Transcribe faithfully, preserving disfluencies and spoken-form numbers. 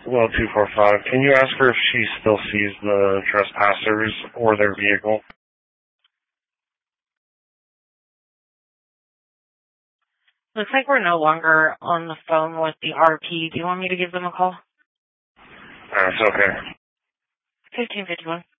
Well, two four five. Can you ask her if she still sees the trespassers or their vehicle? Looks like we're no longer on the phone with the R P. Do you want me to give them a call? That's okay. fifteen fifty-one.